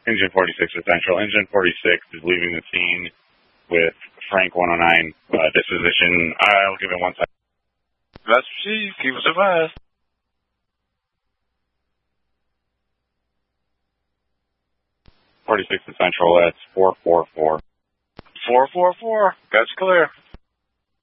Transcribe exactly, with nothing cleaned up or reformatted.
Engine forty-six is Central. Engine forty-six is leaving the scene with Frank one oh nine uh, disposition. I'll give it one second. That's received. Keep us advised. forty-six is Central. That's four four four. four four four. Got you clear.